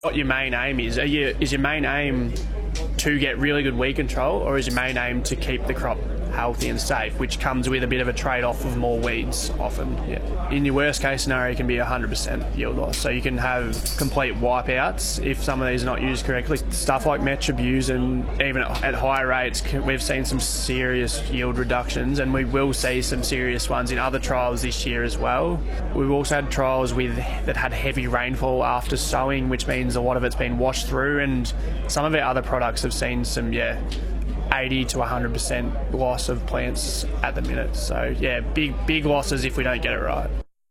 What your main aim is? Is your main aim to get really good weed control, or is your main aim to keep the crop healthy and safe, which comes with a bit of a trade-off of more weeds often? Yeah. In your worst case scenario, it can be 100% yield loss. So you can have complete wipeouts if some of these are not used correctly. Stuff like metribuzin, and even at high rates, we've seen some serious yield reductions, and we will see some serious ones in other trials this year as well. We've also had trials that had heavy rainfall after sowing, which means a lot of it's been washed through, and some of our other products have seen some 80 to 100% loss of plants at the minute. So big losses if we don't get it right.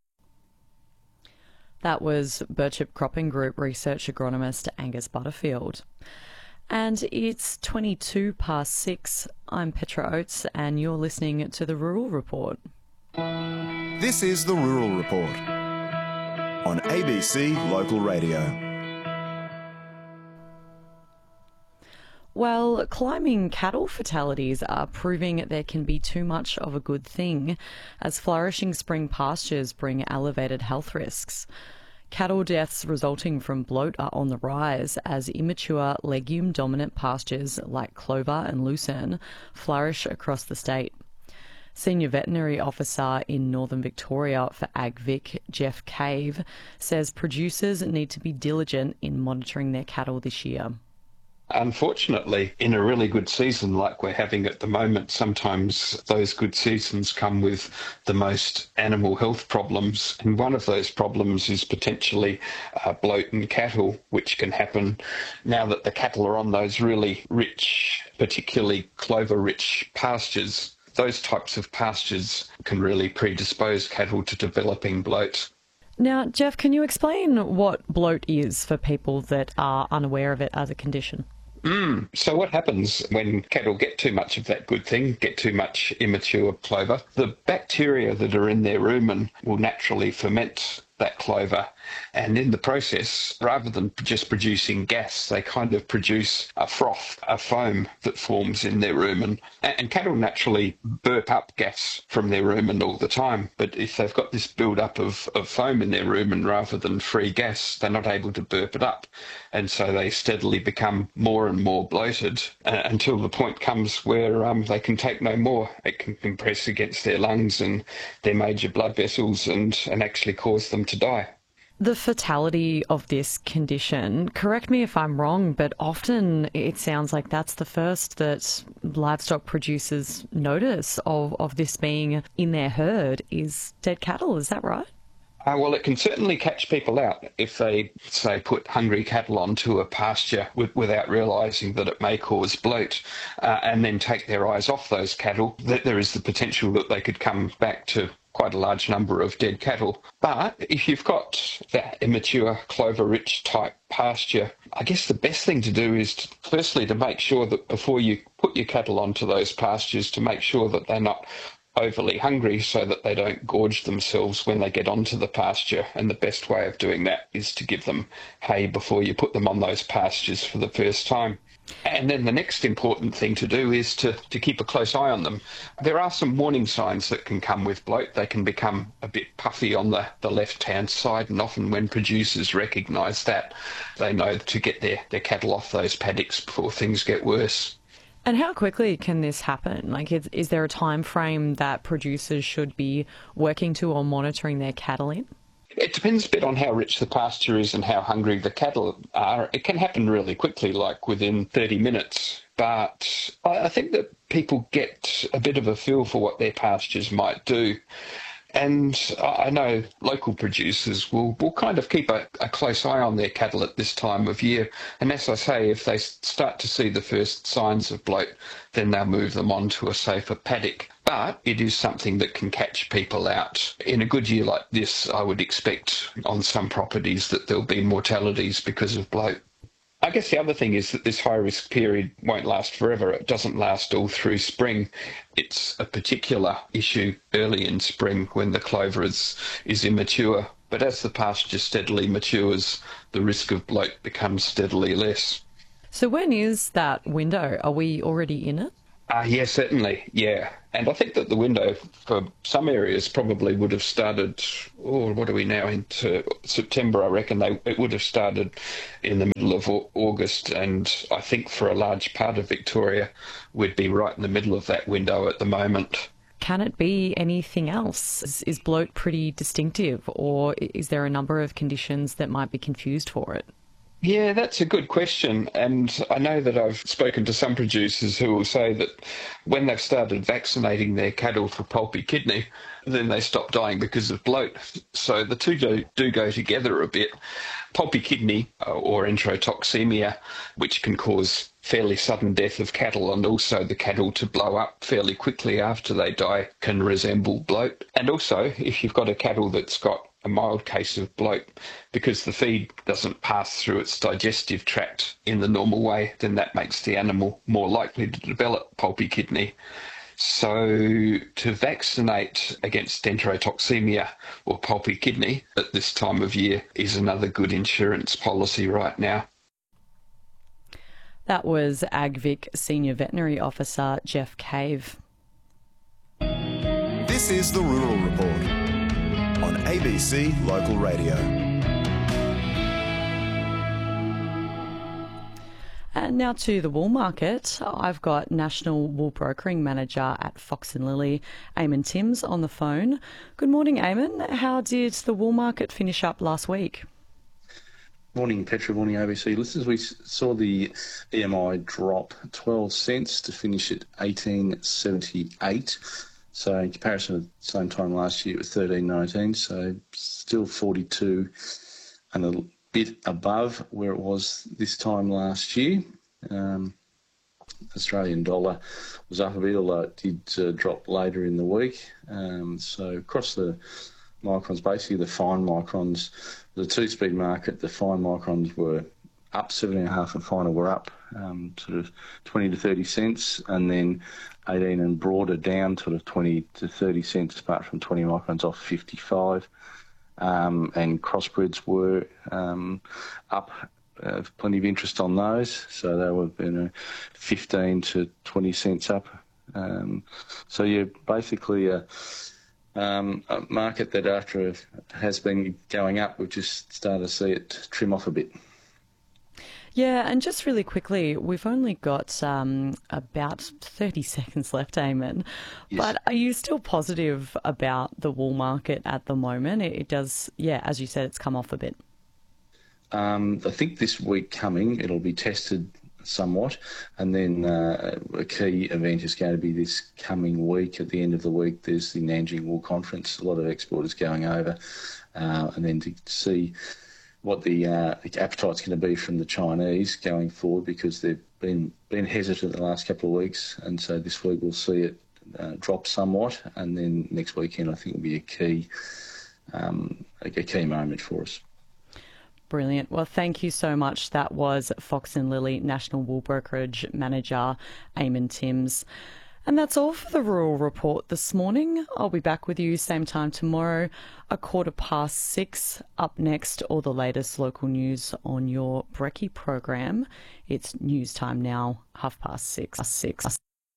That was Birchip Cropping Group research agronomist Angus Butterfield. And it's 22 past 6. I'm Petra Oates, and you're listening to the Rural Report. This is the Rural Report on ABC Local Radio. Well, climbing cattle fatalities are proving there can be too much of a good thing, as flourishing spring pastures bring elevated health risks. Cattle deaths resulting from bloat are on the rise as immature legume-dominant pastures like clover and lucerne flourish across the state. Senior Veterinary Officer in Northern Victoria for AgVic, Jeff Cave, says producers need to be diligent in monitoring their cattle this year. Unfortunately, in a really good season like we're having at the moment, sometimes those good seasons come with the most animal health problems. And one of those problems is potentially bloat in cattle, which can happen now that the cattle are on those really rich, particularly clover-rich pastures. Those types of pastures can really predispose cattle to developing bloat. Now, Jeff, can you explain what bloat is for people that are unaware of it as a condition? So what happens when cattle get too much of that good thing, get too much immature clover? The bacteria that are in their rumen will naturally ferment that clover, and in the process, rather than just producing gas, they kind of produce a froth, a foam that forms in their rumen. And cattle naturally burp up gas from their rumen all the time, but if they've got this build-up of foam in their rumen rather than free gas, they're not able to burp it up, and so they steadily become more and more bloated until the point comes where they can take no more. It can compress against their lungs and their major blood vessels and actually cause them to die. The fatality of this condition, correct me if I'm wrong, but often it sounds like that's the first that livestock producers notice of this being in their herd is dead cattle. Is that right? Well, it can certainly catch people out if they, say, put hungry cattle onto a pasture without realising that it may cause bloat and then take their eyes off those cattle. There is the potential that they could come back to quite a large number of dead cattle. But if you've got that immature clover-rich type pasture, I guess the best thing to do is firstly to make sure that before you put your cattle onto those pastures, to make sure that they're not overly hungry so that they don't gorge themselves when they get onto the pasture. And the best way of doing that is to give them hay before you put them on those pastures for the first time. And then the next important thing to do is to keep a close eye on them. There are some warning signs that can come with bloat. They can become a bit puffy on the left-hand side, and often when producers recognise that, they know to get their cattle off those paddocks before things get worse. And how quickly can this happen? Like, is there a time frame that producers should be working to or monitoring their cattle in? It depends a bit on how rich the pasture is and how hungry the cattle are. It can happen really quickly, like within 30 minutes. But I think that people get a bit of a feel for what their pastures might do. And I know local producers will kind of keep a close eye on their cattle at this time of year. And as I say, if they start to see the first signs of bloat, then they'll move them on to a safer paddock. But it is something that can catch people out. In a good year like this, I would expect on some properties that there'll be mortalities because of bloat. I guess the other thing is that this high-risk period won't last forever. It doesn't last all through spring. It's a particular issue early in spring when the clover is immature. But as the pasture steadily matures, the risk of bloat becomes steadily less. So when is that window? Are we already in it? Yeah, certainly, yeah. And I think that the window for some areas probably would have started, what are we now, into September, I reckon. It would have started in the middle of August, and I think for a large part of Victoria, we'd be right in the middle of that window at the moment. Can it be anything else? Is bloat pretty distinctive, or is there a number of conditions that might be confused for it? Yeah, that's a good question. And I know that I've spoken to some producers who will say that when they've started vaccinating their cattle for pulpy kidney, then they stop dying because of bloat. So the two do go together a bit. Pulpy kidney or enterotoxemia, which can cause fairly sudden death of cattle and also the cattle to blow up fairly quickly after they die, can resemble bloat. And also, if you've got a cattle that's got a mild case of bloat, because the feed doesn't pass through its digestive tract in the normal way, then that makes the animal more likely to develop pulpy kidney. So to vaccinate against enterotoxemia or pulpy kidney at this time of year is another good insurance policy right now. That was AgVic Senior Veterinary Officer Jeff Cave. This is the Rural Report on ABC Local Radio. And now to the wool market. I've got National Wool Brokering Manager at Fox & Lily, Eamon Timms, on the phone. Good morning, Eamon. How did the wool market finish up last week? Morning, Petra. Morning, ABC listeners. We saw the EMI drop 12 cents to finish at 18.78. So in comparison to the same time last year, it was 13.19. So still 42 and a bit above where it was this time last year. Australian dollar was up a bit, although it did drop later in the week. So across the microns, basically the fine microns, the two-speed market, the fine microns were up 7.5 and finer were up sort of 20 to 30 cents, and then 18 and broader down sort of 20 to 30 cents, apart from 20 microns off 55. And crossbreds were up, plenty of interest on those, so they were 15 to 20 cents up. So yeah, basically a market that after it has been going up, we've just started to see it trim off a bit. Yeah, and just really quickly, we've only got about 30 seconds left, Eamon. Yes. But are you still positive about the wool market at the moment? It does, yeah, as you said, it's come off a bit. I think this week coming, it'll be tested somewhat, and then a key event is going to be this coming week. At the end of the week, there's the Nanjing Wool Conference. A lot of exporters going over, and then to see what the appetite's going to be from the Chinese going forward, because they've been hesitant the last couple of weeks, and so this week we'll see it drop somewhat, and then next weekend I think will be a key moment for us. Brilliant. Well, thank you so much. That was Fox & Lily National Wool Brokerage Manager Eamon Timms. And that's all for the Rural Report this morning. I'll be back with you same time tomorrow, 6:15. Up next, all the latest local news on your Brekkie program. It's news time now, 6:30.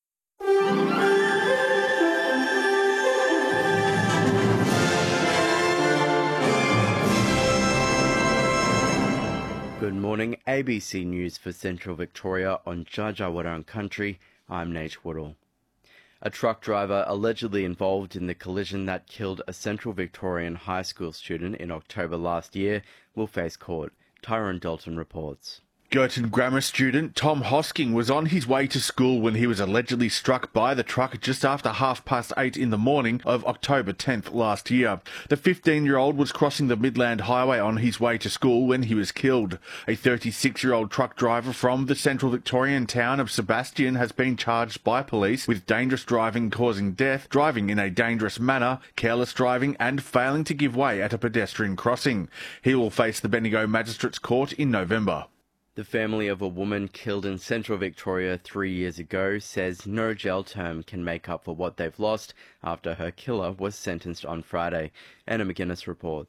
Good morning, ABC News for Central Victoria on Dja Dja Wurrung Country. I'm Nate Woodall. A truck driver allegedly involved in the collision that killed a Central Victorian high school student in October last year will face court. Tyrone Dalton reports. Girton Grammar student Tom Hosking was on his way to school when he was allegedly struck by the truck just after 8:30 in the morning of October 10th last year. The 15-year-old was crossing the Midland Highway on his way to school when he was killed. A 36-year-old truck driver from the Central Victorian town of Sebastian has been charged by police with dangerous driving causing death, driving in a dangerous manner, careless driving and failing to give way at a pedestrian crossing. He will face the Bendigo Magistrates Court in November. The family of a woman killed in Central Victoria 3 years ago says no jail term can make up for what they've lost after her killer was sentenced on Friday. Anna McGuinness reports.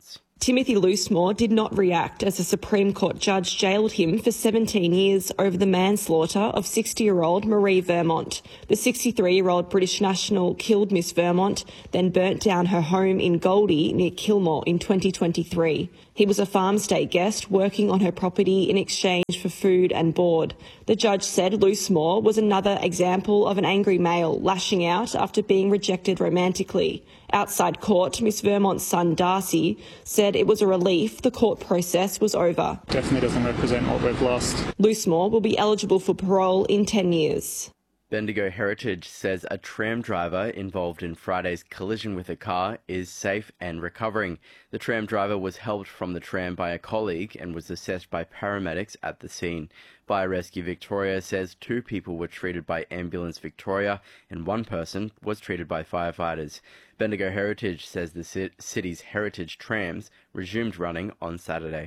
Timothy Loosemore did not react as a Supreme Court judge jailed him for 17 years over the manslaughter of 60-year-old Marie Vermont. The 63-year-old British national killed Miss Vermont, then burnt down her home in Goldie near Kilmore in 2023. He was a farm state guest working on her property in exchange for food and board. The judge said Loosemore was another example of an angry male lashing out after being rejected romantically. Outside court, Miss Vermont's son Darcy said it was a relief the court process was over. Definitely doesn't represent what we've lost. Loosemore will be eligible for parole in 10 years. Bendigo Heritage says a tram driver involved in Friday's collision with a car is safe and recovering. The tram driver was helped from the tram by a colleague and was assessed by paramedics at the scene. Fire Rescue Victoria says 2 people were treated by Ambulance Victoria and 1 person was treated by firefighters. Bendigo Heritage says the city's heritage trams resumed running on Saturday.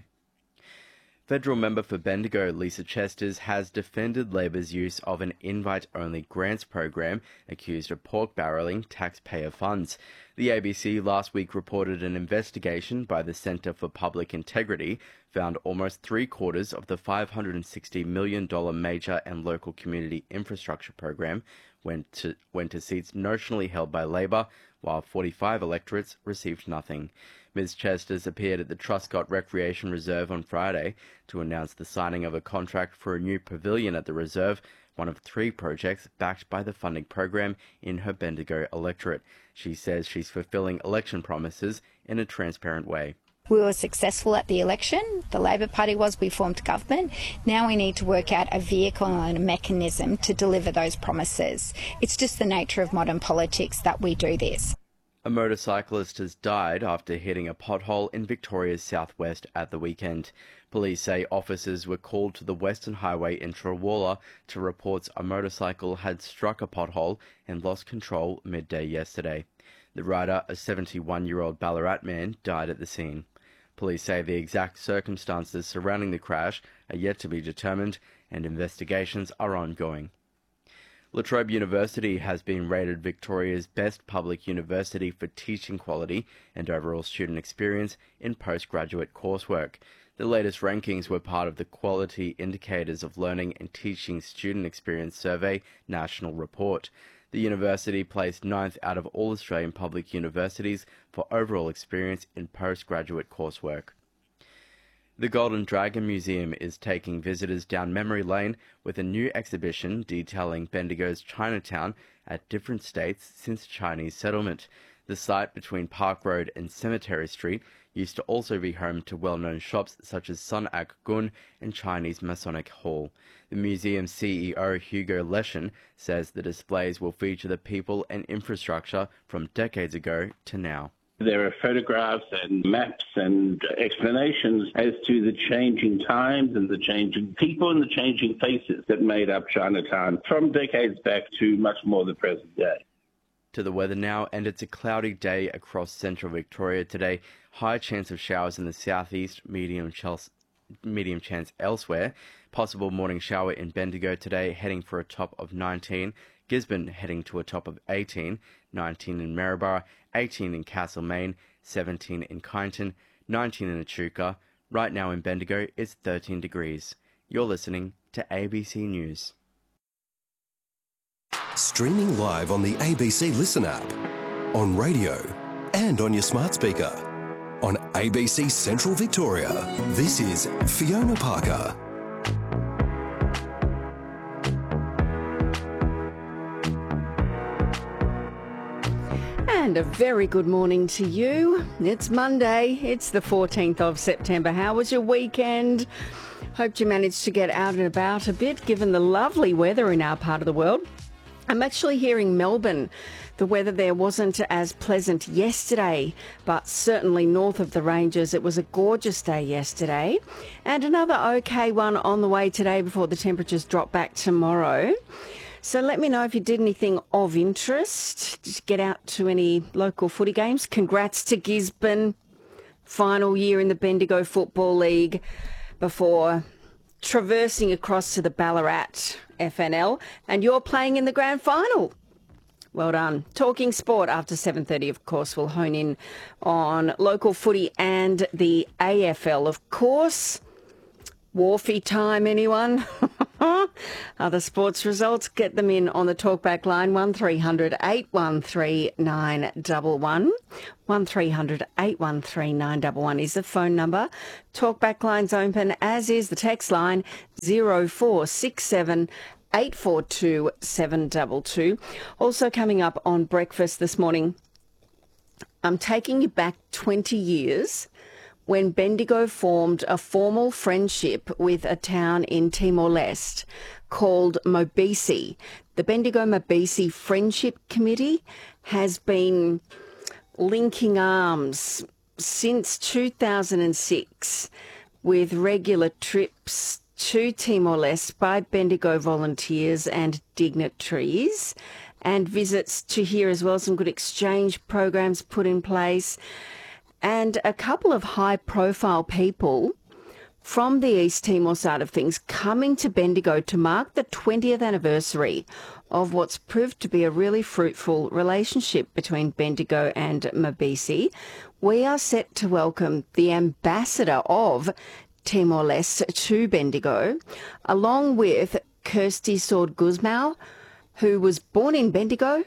Federal member for Bendigo, Lisa Chesters, has defended Labor's use of an invite-only grants program accused of pork-barrelling taxpayer funds. The ABC last week reported an investigation by the Centre for Public Integrity found almost 3/4 of the $560 million major and local community infrastructure program went to seats notionally held by Labor, while 45 electorates received nothing. Ms. Chesters appeared at the Truscott Recreation Reserve on Friday to announce the signing of a contract for a new pavilion at the reserve, one of 3 projects backed by the funding program in her Bendigo electorate. She says she's fulfilling election promises in a transparent way. We were successful at the election. The Labor Party was. We formed government. Now we need to work out a vehicle and a mechanism to deliver those promises. It's just the nature of modern politics that we do this. A motorcyclist has died after hitting a pothole in Victoria's southwest at the weekend. Police say officers were called to the Western Highway in Trawalla to reports a motorcycle had struck a pothole and lost control midday yesterday. The rider, a 71-year-old Ballarat man, died at the scene. Police say the exact circumstances surrounding the crash are yet to be determined and investigations are ongoing. La Trobe University has been rated Victoria's best public university for teaching quality and overall student experience in postgraduate coursework. The latest rankings were part of the Quality Indicators of Learning and Teaching Student Experience Survey National Report. The university placed 9th out of all Australian public universities for overall experience in postgraduate coursework. The Golden Dragon Museum is taking visitors down memory lane with a new exhibition detailing Bendigo's Chinatown at different states since Chinese settlement. The site between Park Road and Cemetery Street used to also be home to well-known shops such as Sun Ak Gun and Chinese Masonic Hall. The museum's CEO Hugo Leschen says the displays will feature the people and infrastructure from decades ago to now. There are photographs and maps and explanations as to the changing times and the changing people and the changing faces that made up Chinatown from decades back to much more the present day. To the weather now, and it's a cloudy day across central Victoria today. High chance of showers in the southeast, medium chance elsewhere. Possible morning shower in Bendigo today, heading for a top of 19. Gisborne heading to a top of 18, 19 in Maryborough, 18 in Castlemaine, 17 in Kyneton, 19 in Echuca. Right now in Bendigo, it's 13 degrees. You're listening to ABC News. Streaming live on the ABC Listen app, on radio and on your smart speaker. On ABC Central Victoria, this is Fiona Parker. And a very good morning to you. It's Monday. It's the 14th of September. How was your weekend? Hope you managed to get out and about a bit, given the lovely weather in our part of the world. I'm actually hearing Melbourne. The weather there wasn't as pleasant yesterday, but certainly north of the ranges, it was a gorgeous day yesterday. And another okay one on the way today before the temperatures drop back tomorrow. So let me know if you did anything of interest. Did you get out to any local footy games? Congrats to Gisborne. Final year in the Bendigo Football League before traversing across to the Ballarat FNL. And you're playing in the grand final. Well done. Talking sport after 7:30, of course, we'll hone in on local footy and the AFL, of course. Wharfie time, anyone? Other sports results, get them in on the talkback line, 1300 813 911. 1300 813 911 is the phone number. Talkback line's open, as is the text line, 0467 842 722. Also coming up on breakfast this morning, I'm taking you back 20 years when Bendigo formed a formal friendship with a town in Timor-Leste called Mobisi. The Bendigo Mobisi Friendship Committee has been linking arms since 2006 with regular trips to Timor-Leste by Bendigo volunteers and dignitaries, and visits to here as well. Some good exchange programs put in place, and a couple of high-profile people from the East Timor side of things coming to Bendigo to mark the 20th anniversary of what's proved to be a really fruitful relationship between Bendigo and Mobisi. We are set to welcome the ambassador of Timor-Leste to Bendigo, along with Kirsty Sword Guzmao, who was born in Bendigo.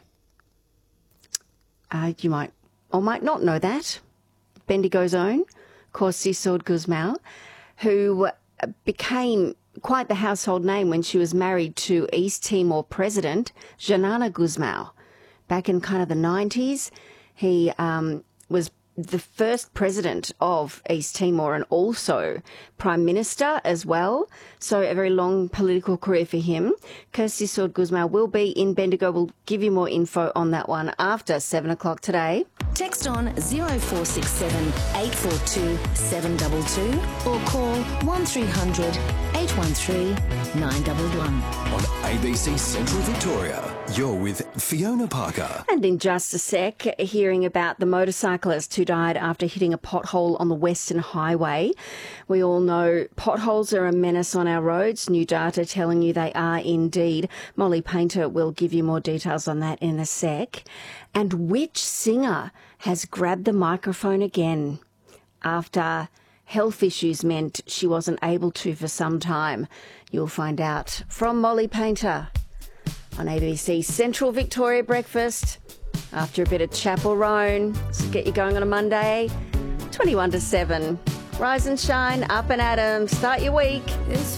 You might or might not know that. Bendigo's own Kirsty Sword Guzmao, who became quite the household name when she was married to East Timor President Xanana Guzmao. Back in kind of the 90s, he was the first president of East Timor and also Prime Minister as well. So a very long political career for him. Kirsty Sword Guzmao will be in Bendigo. We'll give you more info on that one after 7 o'clock today. Text on 0467 842 722 or call 1300 813 911. On ABC Central Victoria, you're with Fiona Parker. And in just a sec, hearing about the motorcyclist who died after hitting a pothole on the Western Highway. We all know potholes are a menace on our roads. New data telling you they are indeed. Molly Painter will give you more details on that in a sec. And which singer has grabbed the microphone again after health issues meant she wasn't able to for some time? You'll find out from Molly Painter on ABC Central Victoria Breakfast after a bit of Chapel Roan. Let's get you going on a Monday, 21 to 7. Rise and shine, up and at 'em. Start your week.